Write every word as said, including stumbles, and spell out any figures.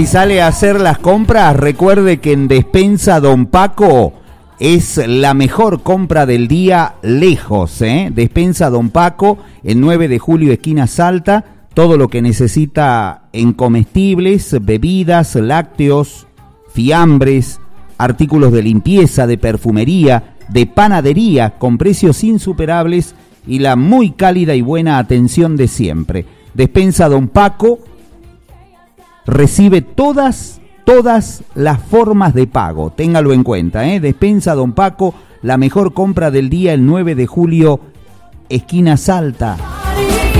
Si sale a hacer las compras, recuerde que en Despensa Don Paco es la mejor compra del día lejos, ¿eh? Despensa Don Paco, en nueve de julio, esquina Salta, todo lo que necesita en comestibles, bebidas, lácteos, fiambres, artículos de limpieza, de perfumería, de panadería, con precios insuperables y la muy cálida y buena atención de siempre. Despensa Don Paco recibe todas, todas las formas de pago, téngalo en cuenta, ¿eh? Despensa Don Paco, la mejor compra del día, el nueve de julio, esquina Salta.